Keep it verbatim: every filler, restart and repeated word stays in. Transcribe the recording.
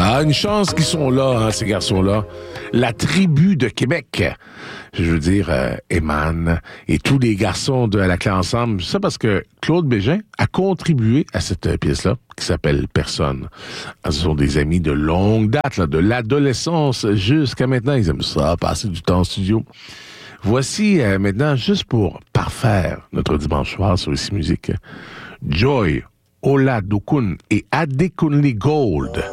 Voilà, une chance qu'ils sont là, hein, ces garçons-là. La tribu de Québec, je veux dire, euh, Eman et tous les garçons de la clé ensemble. Ça parce que Claude Bégin a contribué à cette euh, pièce-là, qui s'appelle Personne. Ce sont des amis de longue date, là, de l'adolescence jusqu'à maintenant. Ils aiment ça, passer du temps en studio. Voici euh, maintenant, juste pour parfaire notre dimanche soir sur Ici Musique, Joy Oladokun et Adekunle Gold.